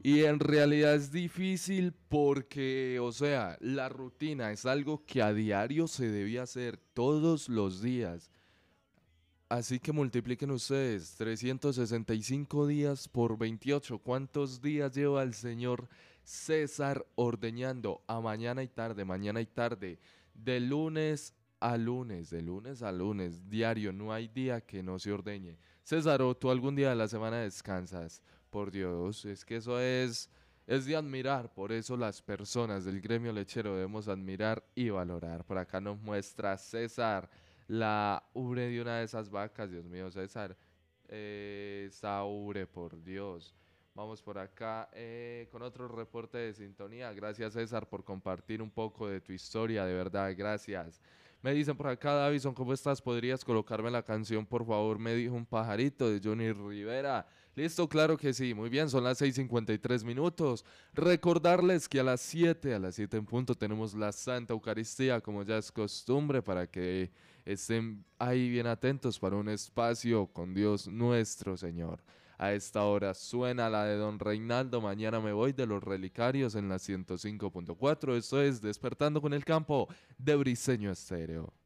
Y en realidad es difícil porque, o sea, la rutina es algo que a diario se debe hacer todos los días. Así que multipliquen ustedes 365 días por 28. ¿Cuántos días lleva el señor César ordeñando a mañana y tarde, de lunes a lunes, de lunes a lunes, diario? No hay día que no se ordeñe. César, ¿o tú algún día de la semana descansas? Por Dios, es que eso es de admirar. Por eso las personas del gremio lechero debemos admirar y valorar. Por acá nos muestra César la ubre de una de esas vacas, Dios mío, César. Esa ubre, por Dios. Vamos por acá con otro reporte de sintonía. Gracias, César, por compartir un poco de tu historia, de verdad, gracias. Me dicen por acá, Davison, ¿cómo estás? ¿Podrías colocarme la canción, por favor? Me dijo un pajarito de Johnny Rivera. Listo, claro que sí. Muy bien, son las 6:53 minutos. Recordarles que a las 7 en punto, tenemos la Santa Eucaristía, como ya es costumbre, para que estén ahí bien atentos para un espacio con Dios nuestro Señor. A esta hora suena la de Don Reinaldo. Mañana me voy de los Relicarios en la 105.4. Esto es Despertando con el Campo de Briseño Estéreo.